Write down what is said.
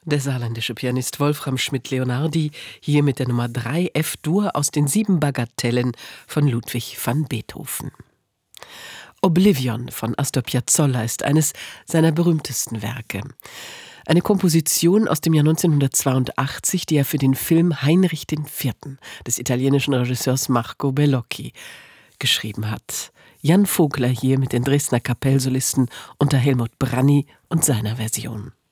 Der saarländische Pianist Wolfram Schmidt-Leonhardi hier mit der Nummer 3 F-Dur aus den 7 Bagatellen von Ludwig van Beethoven. Oblivion von Astor Piazzolla ist eines seiner berühmtesten Werke. Eine Komposition aus dem Jahr 1982, die er für den Film Heinrich IV. Des italienischen Regisseurs Marco Bellocchi geschrieben hat. Jan Vogler hier mit den Dresdner Kapellsolisten unter Helmut Branny und seiner Version.